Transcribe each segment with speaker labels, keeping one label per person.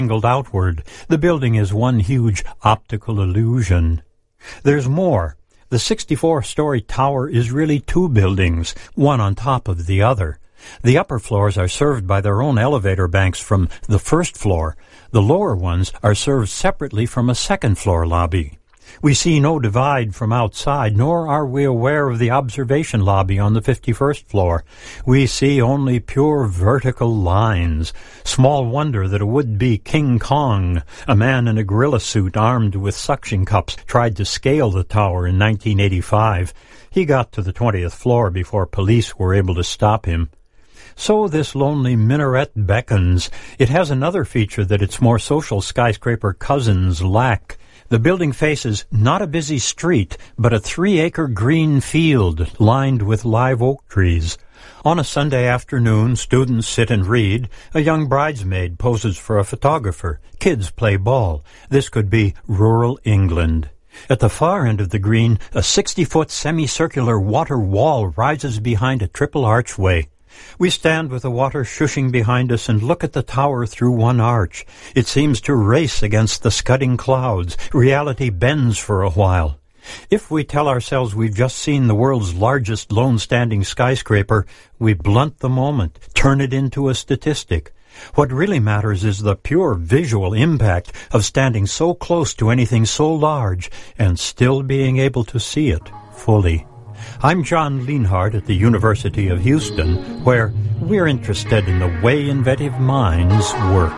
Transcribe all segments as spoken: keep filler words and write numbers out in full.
Speaker 1: angled outward. The building is one huge optical illusion. There's more. The sixty-four-story tower is really two buildings, one on top of the other. The upper floors are served by their own elevator banks from the first floor. The lower ones are served separately from a second-floor lobby. We see no divide from outside, nor are we aware of the observation lobby on the fifty-first floor. We see only pure vertical lines. Small wonder that a would-be King Kong, a man in a gorilla suit armed with suction cups, tried to scale the tower in nineteen eighty-five. He got to the twentieth floor before police were able to stop him. So this lonely minaret beckons. It has another feature that its more social skyscraper cousins lack. The building faces not a busy street, but a three-acre green field lined with live oak trees. On a Sunday afternoon, students sit and read. A young bridesmaid poses for a photographer. Kids play ball. This could be rural England. At the far end of the green, a sixty-foot semicircular water wall rises behind a triple archway. We stand with the water shushing behind us and look at the tower through one arch. It seems to race against the scudding clouds. Reality bends for a while. If we tell ourselves we've just seen the world's largest lone-standing skyscraper, we blunt the moment, turn it into a statistic. What really matters is the pure visual impact of standing so close to anything so large and still being able to see it fully. I'm John Lienhardt at the University of Houston, where we're interested in the way inventive minds work.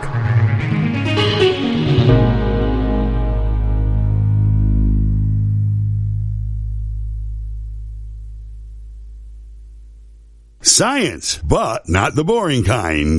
Speaker 2: Science, but not the boring kind.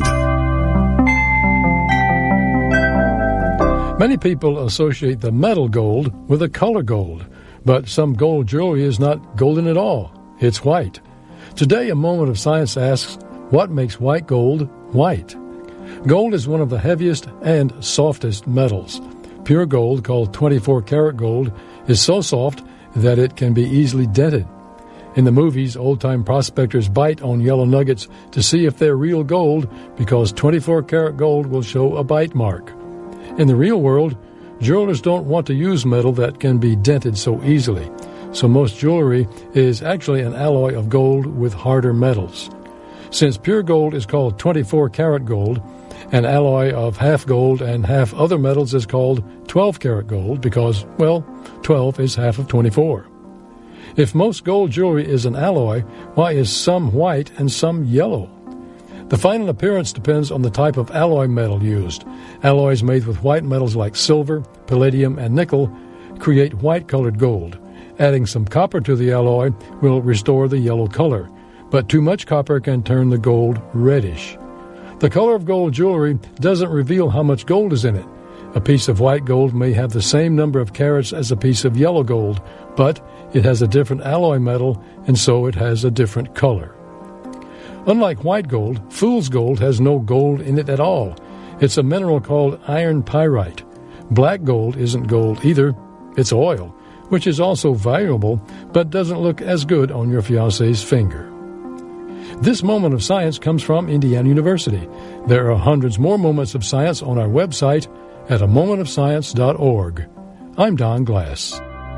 Speaker 3: Many people associate the metal gold with the color gold. But some gold jewelry is not golden at all. It's white. Today, A Moment of Science asks, what makes white gold white? Gold is one of the heaviest and softest metals. Pure gold, called twenty-four karat gold, is so soft that it can be easily dented. In the movies, old-time prospectors bite on yellow nuggets to see if they're real gold because twenty-four karat gold will show a bite mark. In the real world, jewelers don't want to use metal that can be dented so easily, so most jewelry is actually an alloy of gold with harder metals. Since pure gold is called twenty-four karat gold, an alloy of half gold and half other metals is called twelve karat gold because, well, twelve is half of twenty-four. If most gold jewelry is an alloy, why is some white and some yellow? The final appearance depends on the type of alloy metal used. Alloys made with white metals like silver, palladium, and nickel create white-colored gold. Adding some copper to the alloy will restore the yellow color, but too much copper can turn the gold reddish. The color of gold jewelry doesn't reveal how much gold is in it. A piece of white gold may have the same number of carats as a piece of yellow gold, but it has a different alloy metal, and so it has a different color. Unlike white gold, fool's gold has no gold in it at all. It's a mineral called iron pyrite. Black gold isn't gold either. It's oil, which is also valuable, but doesn't look as good on your fiancé's finger. This Moment of Science comes from Indiana University. There are hundreds more moments of science on our website at a moment of science dot org. I'm Don Glass.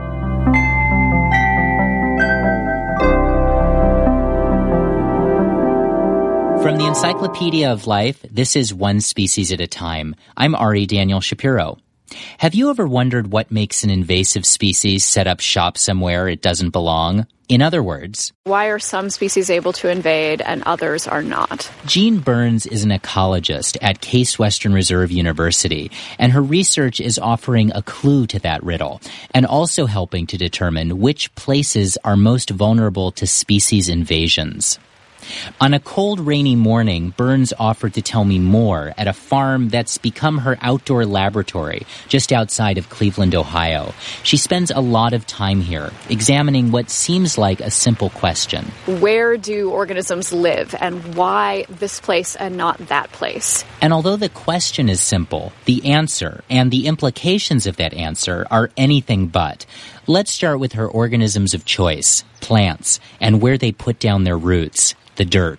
Speaker 4: From the Encyclopedia of Life, this is One Species at a Time. I'm Ari Daniel Shapiro. Have you ever wondered what makes an invasive species set up shop somewhere it doesn't belong? In other words,
Speaker 5: why are some species able to invade and others are not?
Speaker 4: Jean Burns is an ecologist at Case Western Reserve University, and her research is offering a clue to that riddle, and also helping to determine which places are most vulnerable to species invasions. On a cold, rainy morning, Burns offered to tell me more at a farm that's become her outdoor laboratory just outside of Cleveland, Ohio. She spends a lot of time here, examining what seems like a simple question.
Speaker 5: Where do organisms live, and why this place and not that place?
Speaker 4: And although the question is simple, the answer and the implications of that answer are anything but. Let's start with her organisms of choice, plants, and where they put down their roots. The dirt.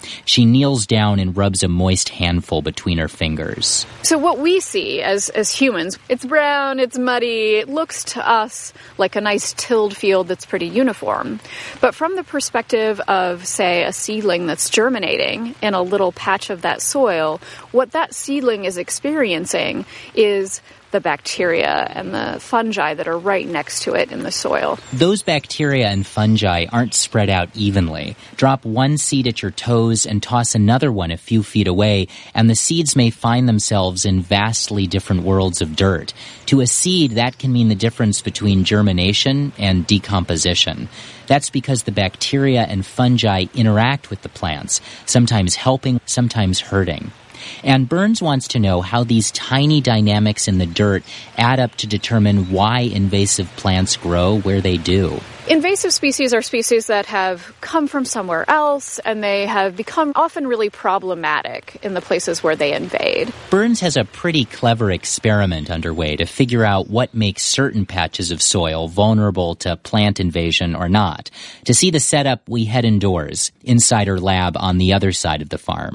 Speaker 4: She kneels down and rubs a moist handful between her fingers.
Speaker 5: So what we see as, as humans, it's brown, it's muddy, it looks to us like a nice tilled field that's pretty uniform. But from the perspective of, say, a seedling that's germinating in a little patch of that soil, what that seedling is experiencing is the bacteria and the fungi that are right next to it in the soil.
Speaker 4: Those bacteria and fungi aren't spread out evenly. Drop one seed at your toes and toss another one a few feet away, and the seeds may find themselves in vastly different worlds of dirt. To a seed, that can mean the difference between germination and decomposition. That's because the bacteria and fungi interact with the plants, sometimes helping, sometimes hurting. And Burns wants to know how these tiny dynamics in the dirt add up to determine why invasive plants grow where they do.
Speaker 5: Invasive species are species that have come from somewhere else, and they have become often really problematic in the places where they invade.
Speaker 4: Burns has a pretty clever experiment underway to figure out what makes certain patches of soil vulnerable to plant invasion or not. To see the setup, we head indoors, inside her lab on the other side of the farm.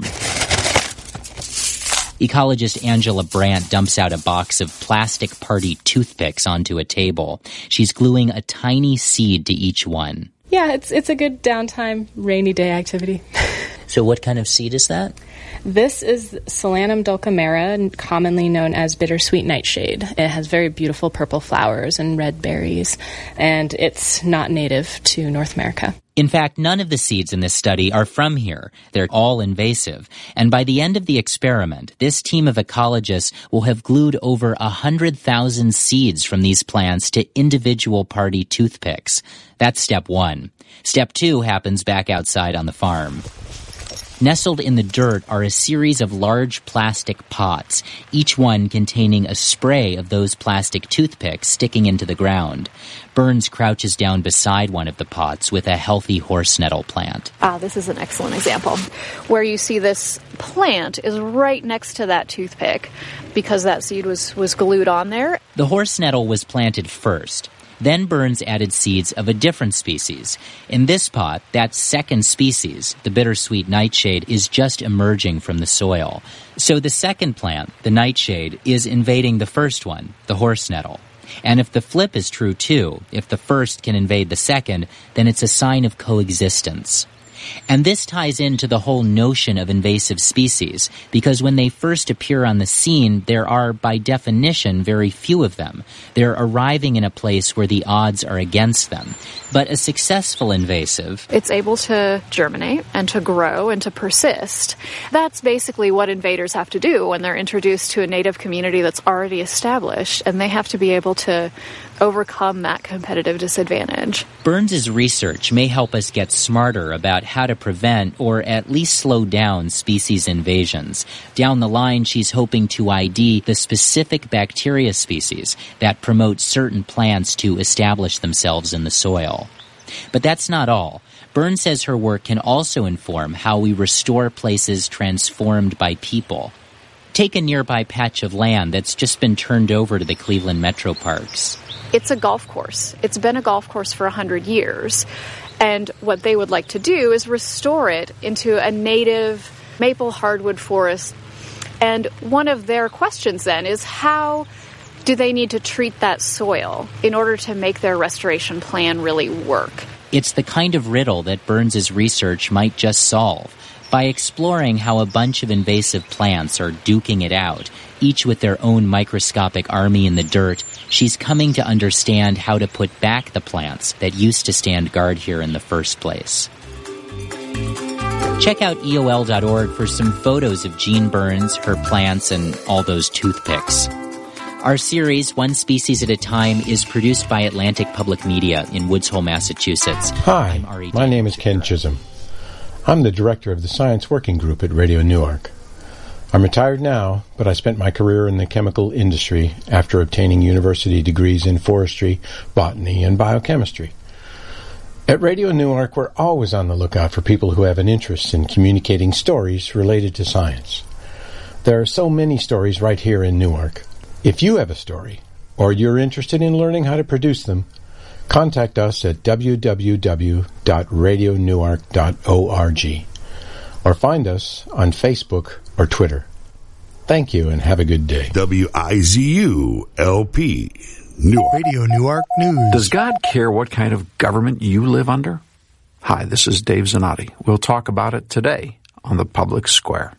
Speaker 4: Ecologist Angela Brandt dumps out a box of plastic party toothpicks onto a table. She's gluing a tiny seed to each one.
Speaker 6: Yeah, it's it's a good downtime, rainy day activity.
Speaker 4: So what kind of seed is that?
Speaker 6: This is Solanum dulcamera, commonly known as bittersweet nightshade. It has very beautiful purple flowers and red berries, and it's not native to North America.
Speaker 4: In fact, none of the seeds in this study are from here. They're all invasive. And by the end of the experiment, this team of ecologists will have glued over one hundred thousand seeds from these plants to individual party toothpicks. That's step one. Step two happens back outside on the farm. Nestled in the dirt are a series of large plastic pots, each one containing a spray of those plastic toothpicks sticking into the ground. Burns crouches down beside one of the pots with a healthy horse nettle plant.
Speaker 5: Ah, this is an excellent example. Where you see this plant is right next to that toothpick because that seed was, was glued on there.
Speaker 4: The horse nettle was planted first. Then Burns added seeds of a different species. In this pot, that second species, the bittersweet nightshade, is just emerging from the soil. So the second plant, the nightshade, is invading the first one, the horse nettle. And if the flip is true too, if the first can invade the second, then it's a sign of coexistence. And this ties into the whole notion of invasive species, because when they first appear on the scene, there are, by definition, very few of them. They're arriving in a place where the odds are against them. But a successful invasive...
Speaker 5: It's able to germinate and to grow and to persist. That's basically what invaders have to do when they're introduced to a native community that's already established, and they have to be able to overcome that competitive disadvantage.
Speaker 4: Burns's research may help us get smarter about how to prevent or at least slow down species invasions. Down the line, she's hoping to I D the specific bacteria species that promote certain plants to establish themselves in the soil. But that's not all. Burns says her work can also inform how we restore places transformed by people. Take a nearby patch of land that's just been turned over to the Cleveland Metro Parks.
Speaker 5: It's a golf course. It's been a golf course for one hundred years. And what they would like to do is restore it into a native maple hardwood forest. And one of their questions then is how do they need to treat that soil in order to make their restoration plan really work?
Speaker 4: It's the kind of riddle that Burns's research might just solve. By exploring how a bunch of invasive plants are duking it out, each with their own microscopic army in the dirt, she's coming to understand how to put back the plants that used to stand guard here in the first place. Check out E O L dot org for some photos of Jean Burns, her plants, and all those toothpicks. Our series, One Species at a Time, is produced by Atlantic Public Media in Woods Hole, Massachusetts.
Speaker 7: Hi, my name is Ken Chisholm. I'm the director of the Science Working Group at Radio Newark. I'm retired now, but I spent my career in the chemical industry after obtaining university degrees in forestry, botany, and biochemistry. At Radio Newark, we're always on the lookout for people who have an interest in communicating stories related to science. There are so many stories right here in Newark. If you have a story, or you're interested in learning how to produce them, contact us at w w w dot radio newark dot org. or find us on Facebook or Twitter. Thank you and have a good day.
Speaker 2: W I Z U L P, Newark.
Speaker 8: Radio Newark News.
Speaker 9: Does God care what kind of government you live under? Hi, this is Dave Zanotti. We'll talk about it today on the Public Square.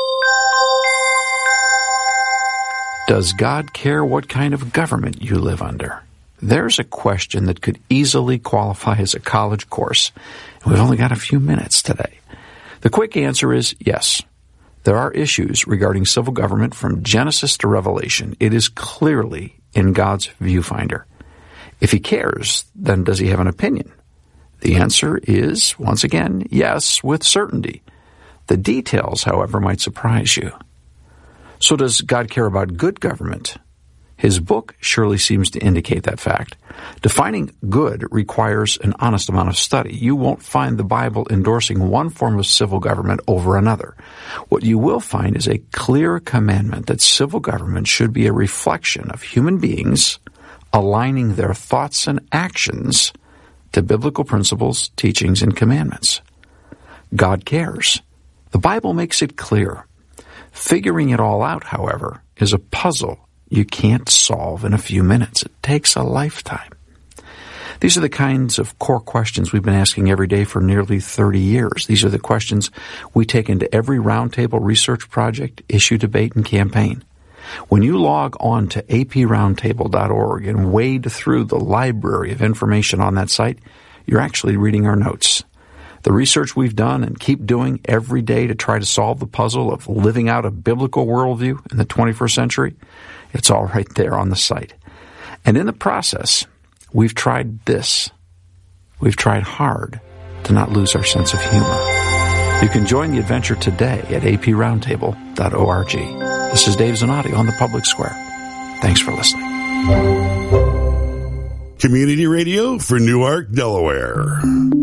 Speaker 9: Does God care what kind of government you live under? There's a question that could easily qualify as a college course, and we've only got a few minutes today. The quick answer is yes. There are issues regarding civil government from Genesis to Revelation. It is clearly in God's viewfinder. If he cares, then does he have an opinion? The answer is, once again, yes, with certainty. The details, however, might surprise you. So does God care about good government? His book surely seems to indicate that fact. Defining good requires an honest amount of study. You won't find the Bible endorsing one form of civil government over another. What you will find is a clear commandment that civil government should be a reflection of human beings aligning their thoughts and actions to biblical principles, teachings, and commandments. God cares. The Bible makes it clear. Figuring it all out, however, is a puzzle you can't solve in a few minutes. It takes a lifetime. These are the kinds of core questions we've been asking every day for nearly thirty years. These are the questions we take into every roundtable research project, issue, debate, and campaign. When you log on to a p roundtable dot org and wade through the library of information on that site, you're actually reading our notes. The research we've done and keep doing every day to try to solve the puzzle of living out a biblical worldview in the twenty-first century, it's all right there on the site. And in the process, we've tried this. We've tried hard to not lose our sense of humor. You can join the adventure today at a p roundtable dot org. This is Dave Zanotti on the Public Square. Thanks for listening.
Speaker 2: Community radio for Newark, Delaware.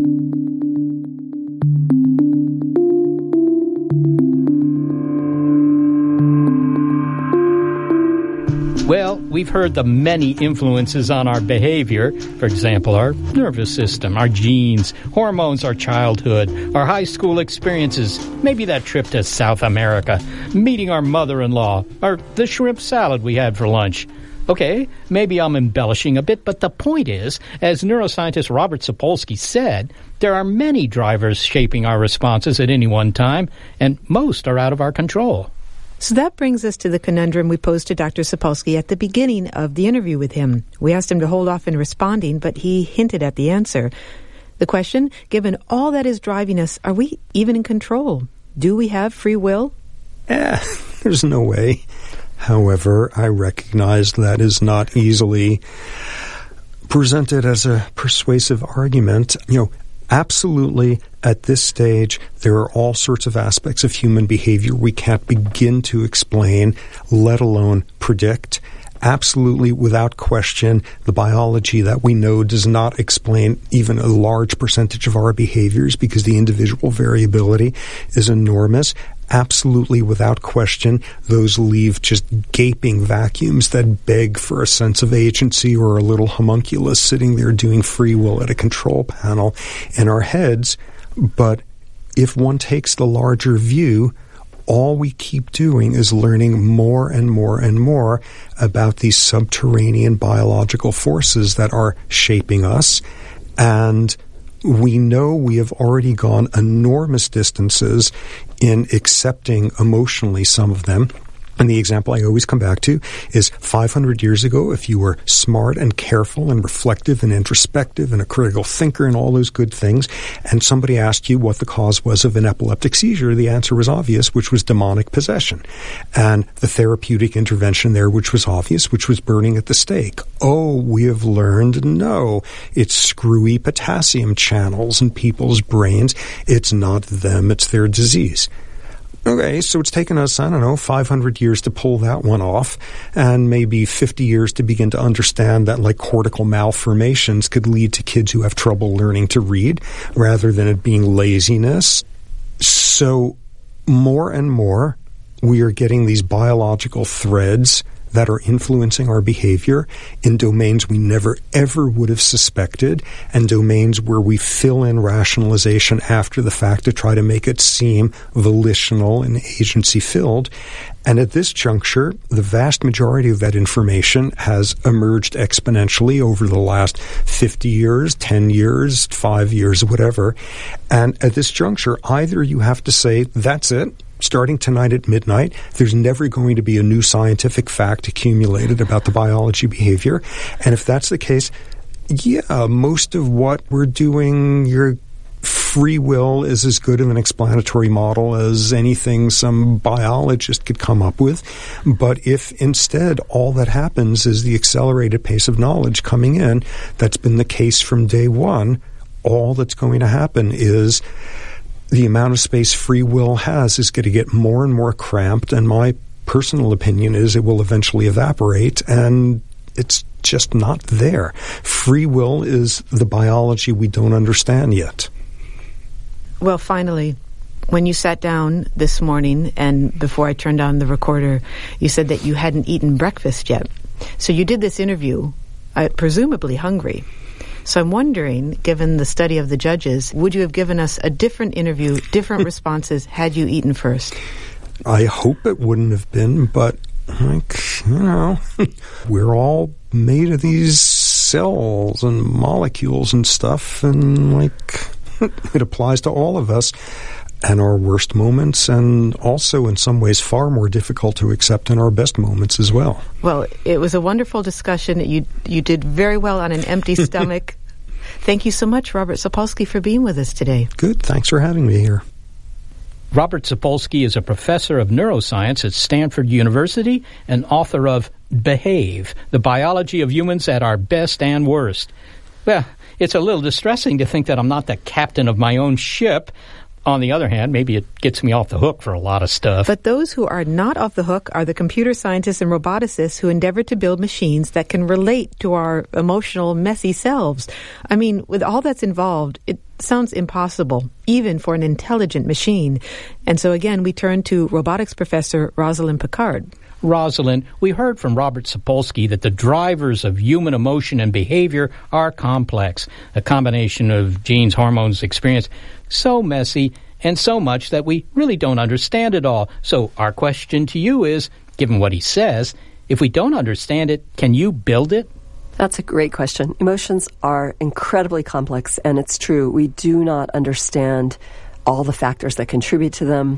Speaker 10: Well, we've heard the many influences on our behavior. For example, our nervous system, our genes, hormones, our childhood, our high school experiences, maybe that trip to South America, meeting our mother-in-law, or the shrimp salad we had for lunch. Okay, maybe I'm embellishing a bit, but the point is, as neuroscientist Robert Sapolsky said, there are many drivers shaping our responses at any one time, and most are out of our control.
Speaker 11: So that brings us to the conundrum we posed to Doctor Sapolsky at the beginning of the interview with him. We asked him to hold off in responding, but he hinted at the answer. The question, given all that is driving us, are we even in control? Do we have free will?
Speaker 12: Eh, there's no way. However, I recognize that is not easily presented as a persuasive argument. You know, absolutely, at this stage, there are all sorts of aspects of human behavior we can't begin to explain, let alone predict. Absolutely, without question, the biology that we know does not explain even a large percentage of our behaviors because the individual variability is enormous. Absolutely, without question, those leave just gaping vacuums that beg for a sense of agency or a little homunculus sitting there doing free will at a control panel in our heads. But if one takes the larger view, all we keep doing is learning more and more and more about these subterranean biological forces that are shaping us. And we know we have already gone enormous distances in accepting emotionally some of them. And the example I always come back to is five hundred years ago, if you were smart and careful and reflective and introspective and a critical thinker and all those good things, and somebody asked you what the cause was of an epileptic seizure, the answer was obvious, which was demonic possession. And the therapeutic intervention there, which was obvious, which was burning at the stake. Oh, we have learned, no, it's screwy potassium channels in people's brains. It's not them, it's their disease. Okay, so it's taken us, I don't know, five hundred years to pull that one off, and maybe fifty years to begin to understand that, like, cortical malformations could lead to kids who have trouble learning to read, rather than it being laziness. So more and more, we are getting these biological threads that are influencing our behavior in domains we never ever would have suspected, and domains where we fill in rationalization after the fact to try to make it seem volitional and agency-filled. And at this juncture, the vast majority of that information has emerged exponentially over the last fifty years, ten years, five years, whatever. And at this juncture, either you have to say, that's it, starting tonight at midnight, there's never going to be a new scientific fact accumulated about the biology behavior. And if that's the case, yeah, most of what we're doing, your free will is as good of an explanatory model as anything some biologist could come up with. But if instead all that happens is the accelerated pace of knowledge coming in, that's been the case from day one, all that's going to happen is the amount of space free will has is going to get more and more cramped, and my personal opinion is it will eventually evaporate, and it's just not there. Free will is the biology we don't understand yet.
Speaker 11: Well, finally, when you sat down this morning and before I turned on the recorder, you said that you hadn't eaten breakfast yet. So you did this interview, uh, presumably hungry. So I'm wondering, given the study of the judges, would you have given us a different interview, different responses, had you eaten first?
Speaker 12: I hope it wouldn't have been, but, like, you know, we're all made of these cells and molecules and stuff, and, like, it applies to all of us and our worst moments, and also in some ways far more difficult to accept in our best moments as well.
Speaker 11: Well, it was a wonderful discussion. You you did very well on an empty stomach. Thank you so much, Robert Sapolsky, for being with us today.
Speaker 12: Good. Thanks for having me here.
Speaker 10: Robert Sapolsky is a professor of neuroscience at Stanford University and author of Behave, the Biology of Humans at Our Best and Worst. Well, it's a little distressing to think that I'm not the captain of my own ship. On the other hand, maybe it gets me off the hook for a lot of stuff.
Speaker 11: But those who are not off the hook are the computer scientists and roboticists who endeavor to build machines that can relate to our emotional, messy selves. I mean, with all that's involved, it sounds impossible, even for an intelligent machine. And so again, we turn to robotics professor Rosalind Picard.
Speaker 10: Rosalind, we heard from Robert Sapolsky that the drivers of human emotion and behavior are complex, a combination of genes, hormones, experience, so messy and so much that we really don't understand it all. So our question to you is, given what he says, if we don't understand it, can you build it?
Speaker 8: That's a great question. Emotions are incredibly complex, and it's true. We do not understand all the factors that contribute to them.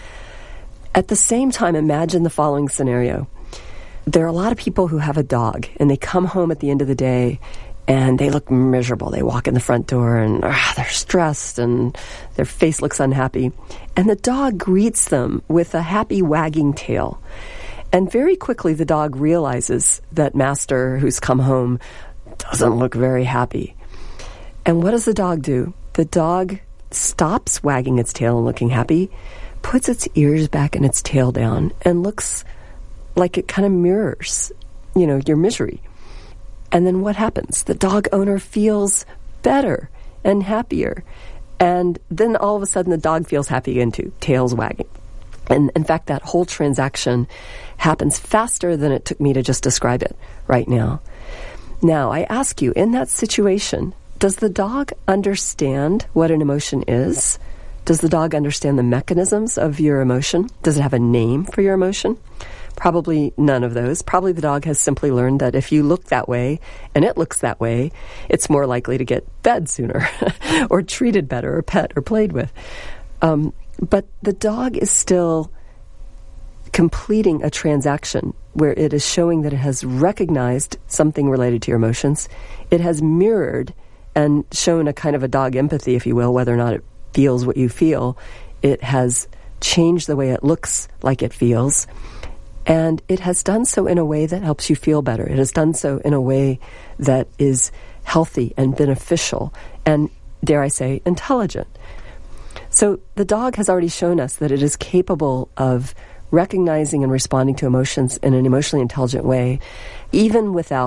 Speaker 8: At the same time, imagine the following scenario. There are a lot of people who have a dog, and they come home at the end of the day, and they look miserable. They walk in the front door, and uh, they're stressed, and their face looks unhappy. And the dog greets them with a happy wagging tail. And very quickly, the dog realizes that master who's come home doesn't look very happy. And what does the dog do? The dog stops wagging its tail and looking happy, puts its ears back and its tail down, and looks like it kind of mirrors, you know, your misery. And then what happens? The dog owner feels better and happier. And then all of a sudden the dog feels happy again too, tail's wagging. And in fact, that whole transaction happens faster than it took me to just describe it right now. Now, I ask you, in that situation, does the dog understand what an emotion is? Does the dog understand the mechanisms of your emotion? Does it have a name for your emotion? Probably none of those. Probably the dog has simply learned that if you look that way and it looks that way, it's more likely to get fed sooner or treated better or pet or played with. Um, but the dog is still completing a transaction where it is showing that it has recognized something related to your emotions. It has mirrored and shown a kind of a dog empathy, if you will, whether or not it feels what you feel. It has changed the way it looks like it feels. And it has done so in a way that helps you feel better. It has done so in a way that is healthy and beneficial and, dare I say, intelligent. So the dog has already shown us that it is capable of recognizing and responding to emotions in an emotionally intelligent way, even without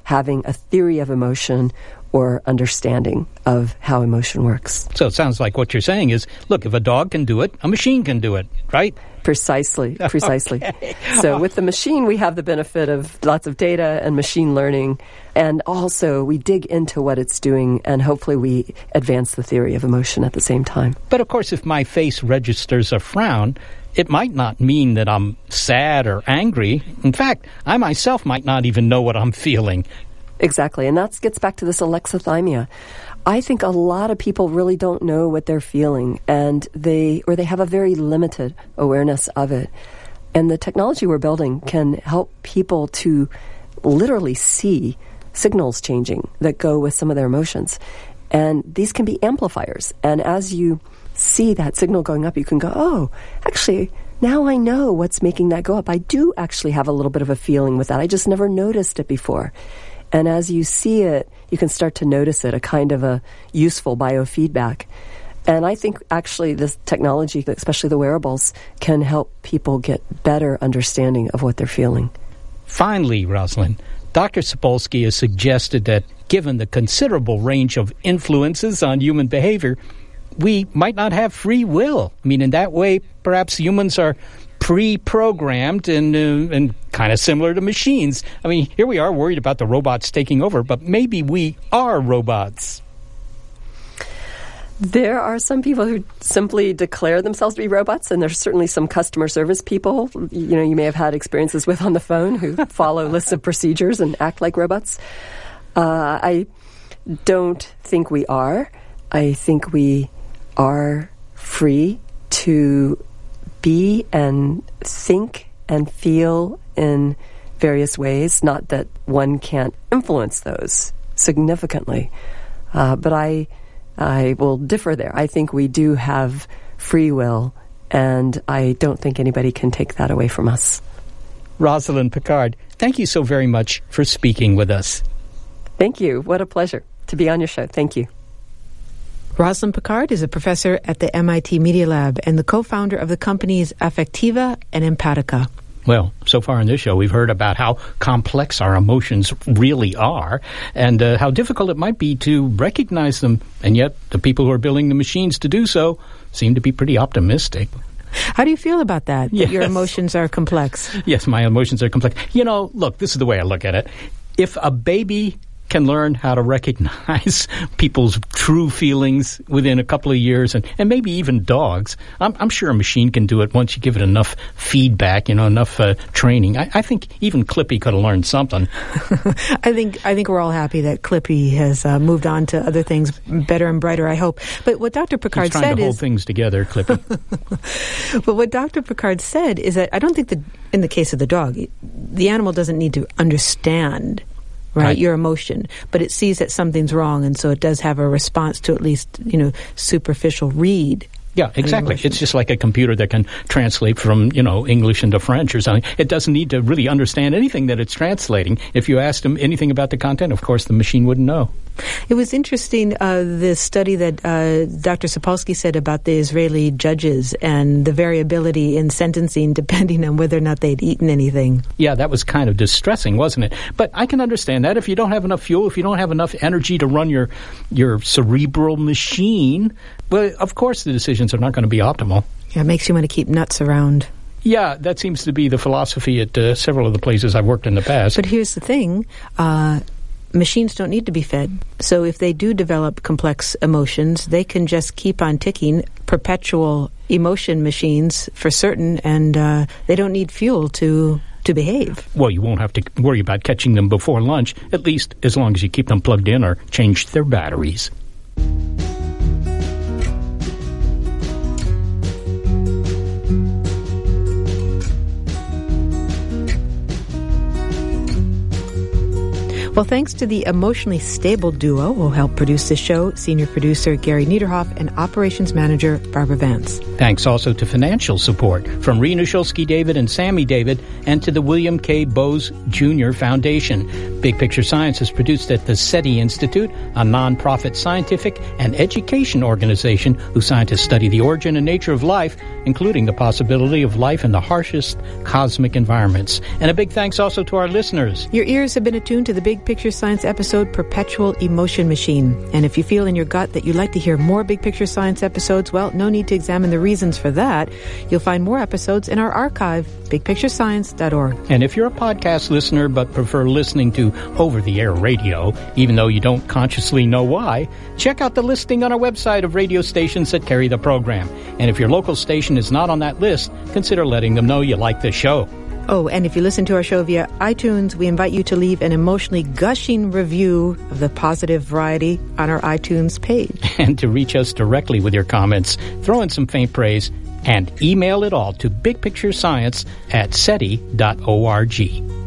Speaker 8: having a theory of emotion or understanding of how emotion works.
Speaker 10: So it sounds like what you're saying is, look, if a dog can do it, a machine can do it, right?
Speaker 8: Precisely, precisely.
Speaker 10: Okay.
Speaker 8: So with the machine, we have the benefit of lots of data and machine learning, and also we dig into what it's doing, and hopefully we advance the theory of emotion at the same time.
Speaker 10: But of course, if my face registers a frown, it might not mean that I'm sad or angry. In fact, I myself might not even know what I'm feeling.
Speaker 8: Exactly, and that gets back to this alexithymia. I think a lot of people really don't know what they're feeling, and they or they have a very limited awareness of it. And the technology we're building can help people to literally see signals changing that go with some of their emotions. And these can be amplifiers. And as you see that signal going up, you can go, oh, actually, now I know what's making that go up. I do actually have a little bit of a feeling with that. I just never noticed it before. And as you see it, you can start to notice it, a kind of a useful biofeedback. And I think actually this technology, especially the wearables, can help people get better understanding of what they're feeling.
Speaker 10: Finally, Rosalind, Doctor Sapolsky has suggested that given the considerable range of influences on human behavior, we might not have free will. I mean, in that way, perhaps humans are pre-programmed and uh, and kind of similar to machines. I mean, here we are worried about the robots taking over, but maybe we are robots.
Speaker 8: There are some people who simply declare themselves to be robots, and there's certainly some customer service people, you know, you may have had experiences with on the phone who follow lists of procedures and act like robots. Uh, I don't think we are. I think we are free to be and think and feel in various ways. Not that one can't influence those significantly, uh, but I I will differ there. I think we do have free will, and I don't think anybody can take that away from us.
Speaker 10: Rosalind Picard, thank you so very much for speaking with us.
Speaker 8: Thank you. What a pleasure to be on your show. Thank you.
Speaker 11: Rosalind Picard is a professor at the M I T Media Lab and the co-founder of the companies Affectiva and Empatica.
Speaker 10: Well, so far in this show, we've heard about how complex our emotions really are and uh, how difficult it might be to recognize them. And yet, the people who are building the machines to do so seem to be pretty optimistic.
Speaker 11: How do you feel about that, that
Speaker 10: yes.
Speaker 11: your emotions are complex?
Speaker 10: Yes, my emotions are complex. You know, look, this is the way I look at it. If a baby can learn how to recognize people's true feelings within a couple of years, and, and maybe even dogs. I'm, I'm sure a machine can do it once you give it enough feedback, you know, enough uh, training. I, I think even Clippy could have learned something.
Speaker 11: I think I think we're all happy that Clippy has uh, moved on to other things better and brighter, I hope. But what Doctor Picard
Speaker 10: He's trying
Speaker 11: said
Speaker 10: to hold
Speaker 11: is,
Speaker 10: things together, Clippy.
Speaker 11: But what Doctor Picard said is that I don't think that in the case of the dog, the animal doesn't need to understand Right, right, your emotion, but it sees that something's wrong, and so it does have a response to at least, you know, superficial read.
Speaker 10: Yeah, exactly. It's just like a computer that can translate from, you know, English into French or something. It doesn't need to really understand anything that it's translating. If you asked them anything about the content, of course, the machine wouldn't know.
Speaker 11: It was interesting, uh, the study that uh, Doctor Sapolsky said about the Israeli judges and the variability in sentencing depending on whether or not they'd eaten anything.
Speaker 10: Yeah, that was kind of distressing, wasn't it? But I can understand that. If you don't have enough fuel, if you don't have enough energy to run your, your cerebral machine, well, of course the decisions are not going to be optimal.
Speaker 11: Yeah, it makes you want to keep nuts around.
Speaker 10: Yeah, that seems to be the philosophy at uh, several of the places I've worked in the past.
Speaker 11: But here's the thing. Uh, machines don't need to be fed. So if they do develop complex emotions, they can just keep on ticking, perpetual emotion machines for certain, and uh, they don't need fuel to to behave.
Speaker 10: Well, you won't have to worry about catching them before lunch, at least as long as you keep them plugged in or change their batteries.
Speaker 11: Well, thanks to the emotionally stable duo who helped produce this show, senior producer Gary Niederhoff and operations manager Barbara Vance.
Speaker 10: Thanks also to financial support from Rena Shulsky David and Sammy David, and to the William K. Bowes Junior Foundation. Big Picture Science is produced at the SETI Institute, a nonprofit scientific and education organization whose scientists study the origin and nature of life, including the possibility of life in the harshest cosmic environments. And a big thanks also to our listeners.
Speaker 11: Your ears have been attuned to the Big Big Picture Science episode, Perpetual Emotion Machine. And if you feel in your gut that you'd like to hear more Big Picture Science episodes, well, no need to examine the reasons for that. You'll find more episodes in our archive, big picture science dot org.
Speaker 10: And if you're a podcast listener but prefer listening to over-the-air radio, even though you don't consciously know why, check out the listing on our website of radio stations that carry the program. And if your local station is not on that list, consider letting them know you like the show.
Speaker 11: Oh, and if you listen to our show via iTunes, we invite you to leave an emotionally gushing review of the positive variety on our iTunes page.
Speaker 10: And to reach us directly with your comments, throw in some faint praise and email it all to bigpicturescience at seti dot org.